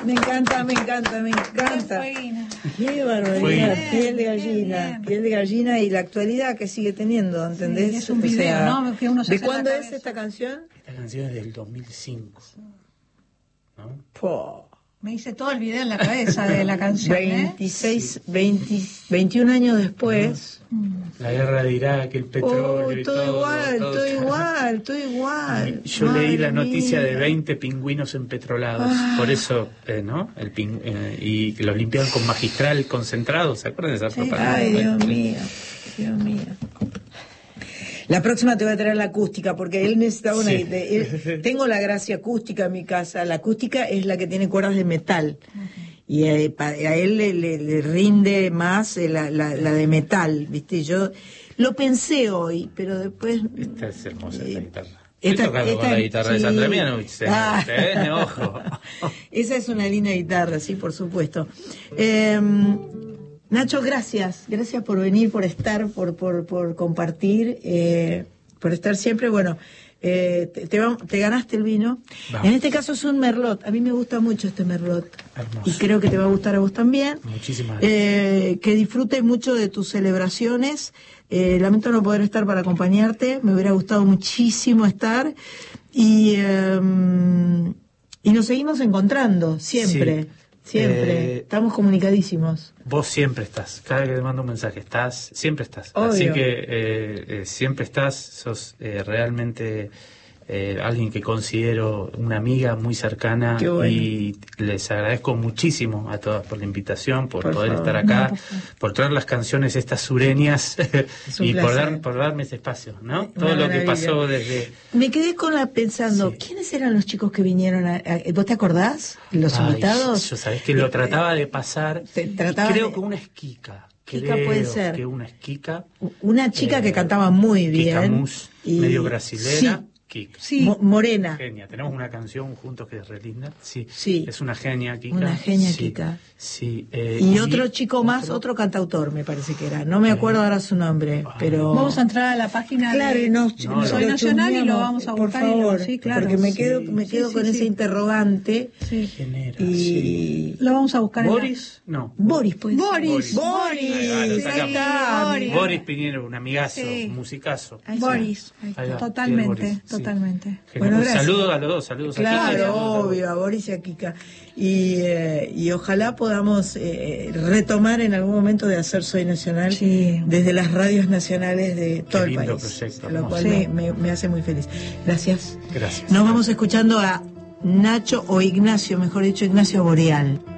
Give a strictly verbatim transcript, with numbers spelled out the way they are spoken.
Me encanta, me encanta, me encanta. Qué barbaridad, piel de gallina, bien. piel de gallina y la actualidad que sigue teniendo, ¿entendés? Sí, es un video, o sea, ¿no? Que uno se ¿de cuándo es esta canción? Esta canción es del dos mil cinco, ¿no? Po. Me hice todo el video en la cabeza de la canción. veintiséis, sí. veinte, veintiún años después. La guerra de Irak, el petróleo. Oh, y todo, todo igual, todo, todo igual, todo igual. Yo Madre leí la noticia mía. de veinte pingüinos empetrolados. Ah. Por eso, eh, ¿no? El ping, eh, y los limpiaron con magistral concentrado. ¿Se acuerdan de esa sí. propaganda? Ay, Dios mío, Dios mío. La próxima te voy a traer la acústica, porque él necesitaba una... Sí. De, él, tengo la gracia acústica en mi casa. La acústica es la que tiene cuerdas de metal. Uh-huh. Y eh, a, a él le, le, le rinde más eh, la, la, la de metal, ¿viste? Yo lo pensé hoy, pero después... Esta es hermosa, eh, esta guitarra. Esta, Estoy tocando esta, con la guitarra sí. de Sandra Mianovich, ah. ¿eh? Ojo. Esa es una linda guitarra, sí, por supuesto. Eh, Nacho, gracias. Gracias por venir, por estar, por por, por compartir, eh, por estar siempre. Bueno, eh, te, te, te ganaste el vino. Vamos. En este caso es un Merlot. A mí me gusta mucho este Merlot. Hermoso. Y creo que te va a gustar a vos también. Muchísimas gracias. Eh, que disfrutes mucho de tus celebraciones. Eh, lamento no poder estar para acompañarte. Me hubiera gustado muchísimo estar. Y, eh, y nos seguimos encontrando, siempre. Sí. Siempre, eh, estamos comunicadísimos. Vos siempre estás, cada vez que te mando un mensaje, estás, siempre estás. Obvio. Así que eh, eh, siempre estás, sos eh, realmente eh, alguien que considero una amiga muy cercana. Qué bueno. Y les agradezco muchísimo a todas por la invitación, por, por poder favor. estar acá, no, por, por traer las canciones estas sureñas y por, dar, por darme ese espacio, ¿no? Una Todo maravilla. Lo que pasó desde... Me quedé con la pensando, sí. ¿quiénes eran los chicos que vinieron? A, a, ¿Vos te acordás? ¿Los Ay, invitados? Yo sabés que lo trataba de pasar, trataba creo de... que una esquica. Kika puede ser. Que una esquica. Una chica eh, que cantaba muy bien. Kika Mus, y... medio brasilera. Sí. Kika. Sí. Mo morena. Genia. Tenemos una canción juntos que es re linda. Sí. sí. Es una genia, Kika. Una genia, sí. Kika. Sí. Eh, y, y otro chico más, otro... otro cantautor, me parece que era. No me acuerdo eh... ahora su nombre, Ay. pero... Vamos a entrar a la página claro, de no, no, Soy no, Nacional y lo vamos a buscar. Por favor, y lo... sí, claro. porque me quedo, sí. me quedo sí, con sí, ese sí. interrogante. Sí. ¿Quién era? Y... Sí. Lo vamos a buscar. ¿Boris? En la... No. Boris, pues. Boris. Boris. Boris. Boris. Ahí está. Boris. Boris Piñero, un amigazo, sí. un musicazo. Boris. Totalmente, Boris. totalmente. Sí. Bueno, gracias. Saludos a los dos, saludos claro, a Kika. Claro, obvio, a Boris y a Kika. Y, eh, y ojalá podamos eh, retomar en algún momento de hacer Soy Nacional sí. desde las radios nacionales de todo Qué el lindo país. Proyecto, lo cual sí. me, me, me hace muy feliz. Gracias. Gracias. Nos vamos escuchando a Nacho o Ignacio, mejor dicho, Ignacio Boreal.